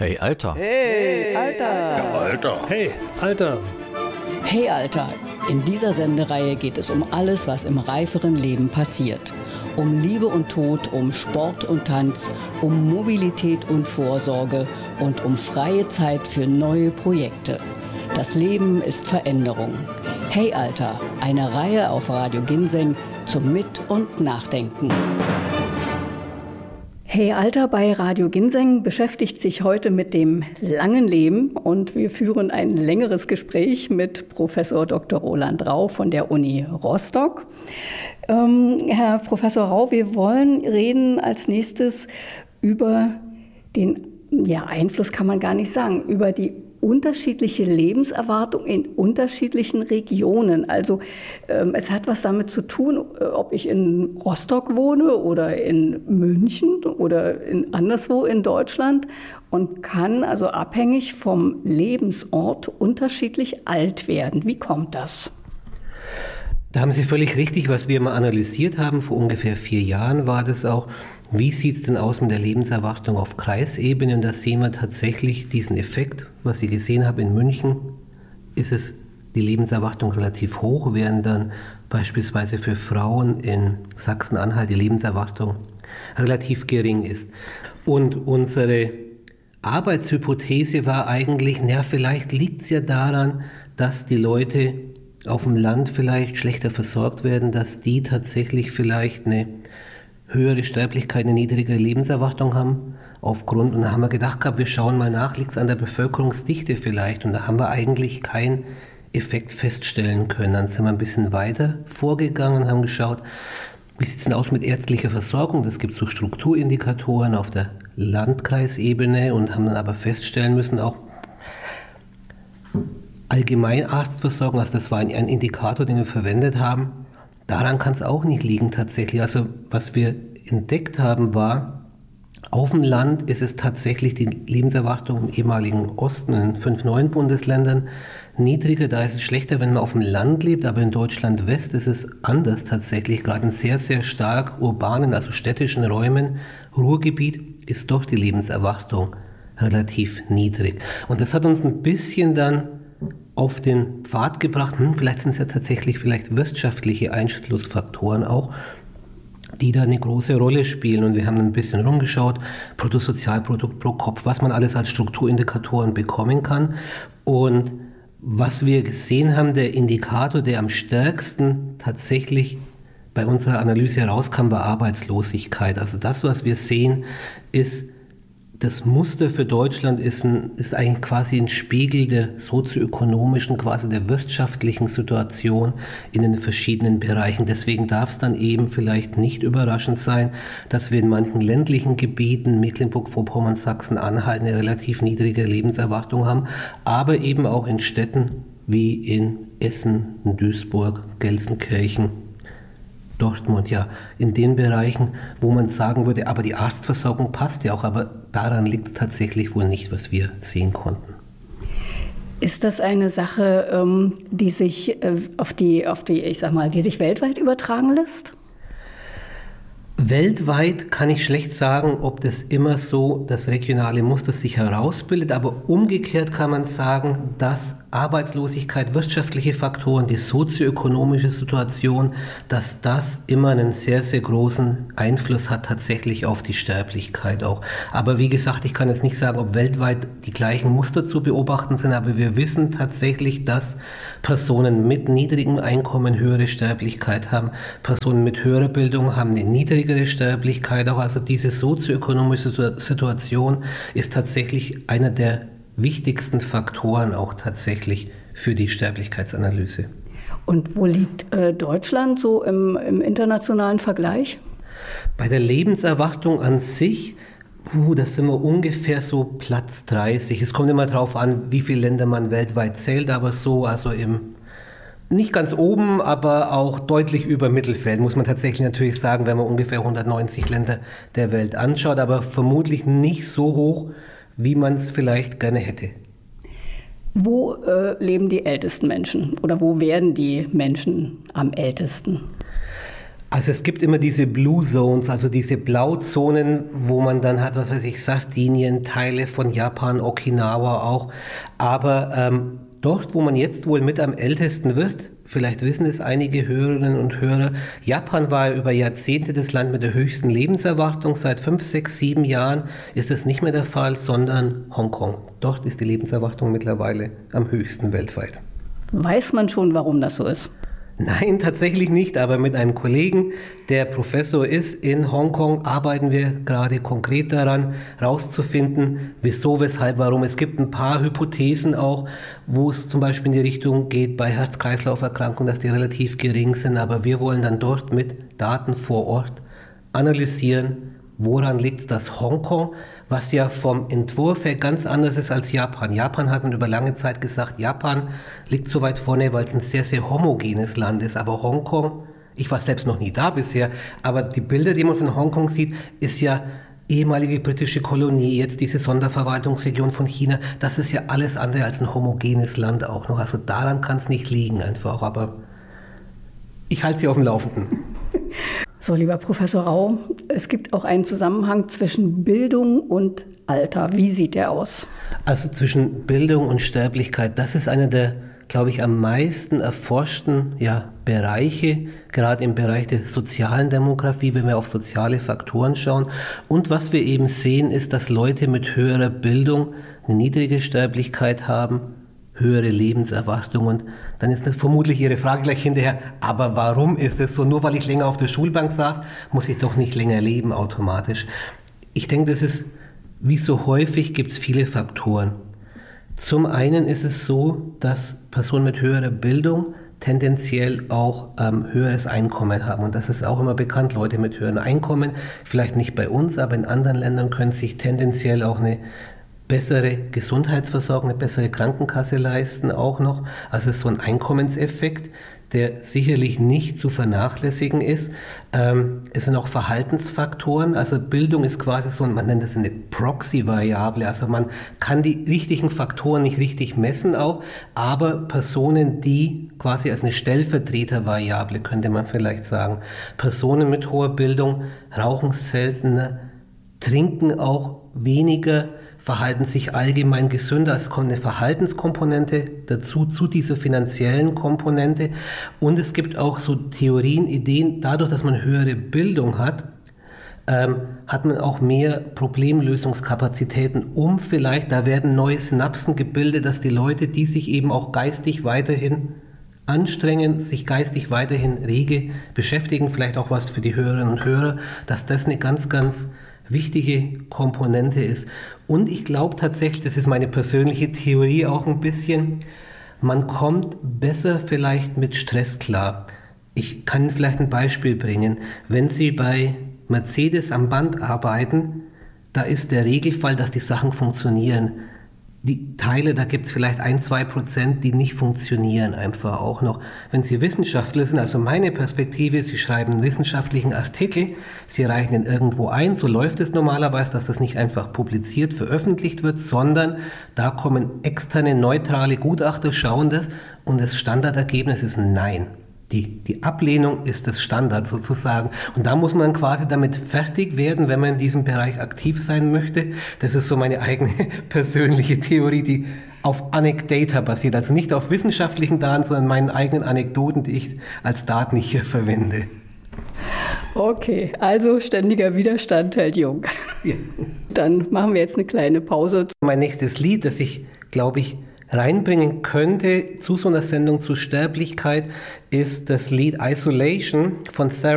Hey, Alter. Hey, Alter. Ja, Alter. Hey, Alter. Hey, Alter. In dieser Sendereihe geht es um alles, was im reiferen Leben passiert. Um Liebe und Tod, um Sport und Tanz, um Mobilität und Vorsorge und um freie Zeit für neue Projekte. Das Leben ist Veränderung. Hey, Alter. Eine Reihe auf Radio Ginseng zum Mit- und Nachdenken. Hey Alter bei Radio Ginseng beschäftigt sich heute mit dem langen Leben und wir führen ein längeres Gespräch mit Professor Dr. Roland Rau von der Uni Rostock. Herr Professor Rau, wir wollen reden als nächstes über den Einfluss, kann man gar nicht sagen, über die unterschiedliche Lebenserwartung in unterschiedlichen Regionen. Also es hat was damit zu tun, ob ich in Rostock wohne oder in München oder anderswo in Deutschland und kann also abhängig vom Lebensort unterschiedlich alt werden. Wie kommt das? Da haben Sie völlig richtig, was wir mal analysiert haben, vor ungefähr 4 Jahren war das auch. Wie sieht es denn aus mit der Lebenserwartung auf Kreisebene? Und da sehen wir tatsächlich diesen Effekt, was Sie gesehen haben in München, ist es die Lebenserwartung relativ hoch, während dann beispielsweise für Frauen in Sachsen-Anhalt die Lebenserwartung relativ gering ist. Und unsere Arbeitshypothese war eigentlich, vielleicht liegt es ja daran, dass die Leute auf dem Land vielleicht schlechter versorgt werden, dass die tatsächlich vielleicht eine höhere Sterblichkeit, eine niedrigere Lebenserwartung haben aufgrund, und da haben wir gedacht, wir schauen mal nach, liegt es an der Bevölkerungsdichte vielleicht, und da haben wir eigentlich keinen Effekt feststellen können. Dann sind wir ein bisschen weiter vorgegangen und haben geschaut, wie sieht es denn aus mit ärztlicher Versorgung? Das gibt so Strukturindikatoren auf der Landkreisebene und haben dann aber feststellen müssen, auch Allgemeinarztversorgung, also das war ein Indikator, den wir verwendet haben, daran kann es auch nicht liegen tatsächlich. Also was wir entdeckt haben war, auf dem Land ist es tatsächlich die Lebenserwartung im ehemaligen Osten, in 5 neuen Bundesländern, niedriger. Da ist es schlechter, wenn man auf dem Land lebt, aber in Deutschland West ist es anders tatsächlich. Gerade in sehr, sehr stark urbanen, also städtischen Räumen, Ruhrgebiet, ist doch die Lebenserwartung relativ niedrig. Und das hat uns ein bisschen dann auf den Pfad gebracht, vielleicht sind es ja tatsächlich wirtschaftliche Einflussfaktoren auch, die da eine große Rolle spielen. Und wir haben ein bisschen rumgeschaut, Bruttosozialprodukt pro Kopf, was man alles als Strukturindikatoren bekommen kann. Und was wir gesehen haben, der Indikator, der am stärksten tatsächlich bei unserer Analyse herauskam, war Arbeitslosigkeit. Also das, was wir sehen, ist, das Muster für Deutschland ist eigentlich quasi ein Spiegel der sozioökonomischen, quasi der wirtschaftlichen Situation in den verschiedenen Bereichen. Deswegen darf es dann eben vielleicht nicht überraschend sein, dass wir in manchen ländlichen Gebieten, Mecklenburg-Vorpommern, Sachsen-Anhalt, eine relativ niedrige Lebenserwartung haben, aber eben auch in Städten wie in Essen, in Duisburg, Gelsenkirchen, Dortmund, ja, in den Bereichen, wo man sagen würde, aber die Arztversorgung passt ja auch, aber daran liegt es tatsächlich wohl nicht, was wir sehen konnten. Ist das eine Sache, die sich die sich weltweit übertragen lässt? Weltweit kann ich schlecht sagen, ob das immer so das regionale Muster sich herausbildet, aber umgekehrt kann man sagen, dass Arbeitslosigkeit, wirtschaftliche Faktoren, die sozioökonomische Situation, dass das immer einen sehr, sehr großen Einfluss hat tatsächlich auf die Sterblichkeit auch. Aber wie gesagt, ich kann jetzt nicht sagen, ob weltweit die gleichen Muster zu beobachten sind, aber wir wissen tatsächlich, dass Personen mit niedrigem Einkommen höhere Sterblichkeit haben, Personen mit höherer Bildung haben eine niedrigere Sterblichkeit auch. Also diese sozioökonomische Situation ist tatsächlich einer der wichtigsten Faktoren auch tatsächlich für die Sterblichkeitsanalyse. Und wo liegt Deutschland so im internationalen Vergleich? Bei der Lebenserwartung an sich, da sind wir ungefähr so Platz 30. Es kommt immer darauf an, wie viele Länder man weltweit zählt, aber so, also nicht ganz oben, aber auch deutlich über Mittelfeld, muss man tatsächlich natürlich sagen, wenn man ungefähr 190 Länder der Welt anschaut, aber vermutlich nicht so hoch, wie man es vielleicht gerne hätte. Wo leben die ältesten Menschen oder wo werden die Menschen am ältesten? Also es gibt immer diese Blue Zones, also diese Blauzonen, wo man dann hat, was weiß ich, Sardinien, Teile von Japan, Okinawa auch. Aber dort, wo man jetzt wohl mit am ältesten wird, vielleicht wissen es einige Hörerinnen und Hörer, Japan war über Jahrzehnte das Land mit der höchsten Lebenserwartung. Seit 5, 6, 7 Jahren ist es nicht mehr der Fall, sondern Hongkong. Dort ist die Lebenserwartung mittlerweile am höchsten weltweit. Weiß man schon, warum das so ist? Nein, tatsächlich nicht, aber mit einem Kollegen, der Professor ist in Hongkong, arbeiten wir gerade konkret daran, rauszufinden, wieso, weshalb, warum. Es gibt ein paar Hypothesen auch, wo es zum Beispiel in die Richtung geht bei Herz-Kreislauf-Erkrankungen, dass die relativ gering sind, aber wir wollen dann dort mit Daten vor Ort analysieren, woran liegt es, dass Hongkong, was ja vom Entwurf her ganz anders ist als Japan. Japan hat man über lange Zeit gesagt, Japan liegt so weit vorne, weil es ein sehr, sehr homogenes Land ist. Aber Hongkong, ich war selbst noch nie da bisher, aber die Bilder, die man von Hongkong sieht, ist ja ehemalige britische Kolonie, jetzt diese Sonderverwaltungsregion von China. Das ist ja alles andere als ein homogenes Land auch noch. Also daran kann es nicht liegen einfach, aber ich halte Sie auf dem Laufenden. So, lieber Professor Rau, es gibt auch einen Zusammenhang zwischen Bildung und Alter. Wie sieht der aus? Also zwischen Bildung und Sterblichkeit, das ist einer der, glaube ich, am meisten erforschten Bereiche, gerade im Bereich der sozialen Demografie, wenn wir auf soziale Faktoren schauen. Und was wir eben sehen, ist, dass Leute mit höherer Bildung eine niedrige Sterblichkeit haben, höhere Lebenserwartung. Und dann ist vermutlich Ihre Frage gleich hinterher, aber warum ist es so? Nur weil ich länger auf der Schulbank saß, muss ich doch nicht länger leben automatisch. Ich denke, das ist, wie so häufig, gibt es viele Faktoren. Zum einen ist es so, dass Personen mit höherer Bildung tendenziell auch höheres Einkommen haben. Und das ist auch immer bekannt, Leute mit höheren Einkommen, vielleicht nicht bei uns, aber in anderen Ländern können sich tendenziell auch eine bessere Gesundheitsversorgung, eine bessere Krankenkasse leisten auch noch. Also es ist so ein Einkommenseffekt, der sicherlich nicht zu vernachlässigen ist. Es sind auch Verhaltensfaktoren, also Bildung ist quasi so, man nennt das eine Proxy-Variable, also man kann die richtigen Faktoren nicht richtig messen auch, aber Personen, die quasi als eine Stellvertretervariable, könnte man vielleicht sagen, Personen mit hoher Bildung rauchen seltener, trinken auch weniger, verhalten sich allgemein gesünder. Es kommt eine Verhaltenskomponente dazu, zu dieser finanziellen Komponente. Und es gibt auch so Theorien, Ideen, dadurch, dass man höhere Bildung hat, hat man auch mehr Problemlösungskapazitäten, um vielleicht, da werden neue Synapsen gebildet, dass die Leute, die sich eben auch geistig weiterhin anstrengen, sich geistig weiterhin rege beschäftigen, vielleicht auch was für die Hörerinnen und Hörer, dass das eine ganz, ganz wichtige Komponente ist. Und ich glaube tatsächlich, das ist meine persönliche Theorie auch ein bisschen, man kommt besser vielleicht mit Stress klar. Ich kann vielleicht ein Beispiel bringen. Wenn Sie bei Mercedes am Band arbeiten, da ist der Regelfall, dass die Sachen funktionieren. Die Teile, da gibt es vielleicht 1-2%, die nicht funktionieren einfach auch noch. Wenn Sie Wissenschaftler sind, also meine Perspektive, Sie schreiben einen wissenschaftlichen Artikel, Sie reichen ihn irgendwo ein, so läuft es normalerweise, dass das nicht einfach publiziert, veröffentlicht wird, sondern da kommen externe, neutrale Gutachter, schauen das und das Standardergebnis ist Nein. Die Ablehnung ist das Standard sozusagen. Und da muss man quasi damit fertig werden, wenn man in diesem Bereich aktiv sein möchte. Das ist so meine eigene persönliche Theorie, die auf Anekdata basiert. Also nicht auf wissenschaftlichen Daten, sondern meinen eigenen Anekdoten, die ich als Daten hier verwende. Okay, also ständiger Widerstand hält jung. Ja. Dann machen wir jetzt eine kleine Pause. Mein nächstes Lied, das ich, glaube ich, reinbringen könnte zu so einer Sendung zur Sterblichkeit, ist das Lied Isolation von Therapy.